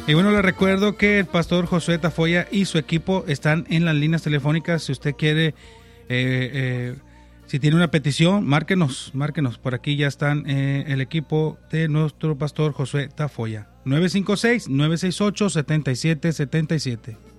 Y bueno, le recuerdo que el pastor Josué Tafoya y su equipo están en las líneas telefónicas. Si usted quiere, si tiene una petición, márquenos. Por aquí ya están el equipo de nuestro pastor Josué Tafoya. 956-968-7777.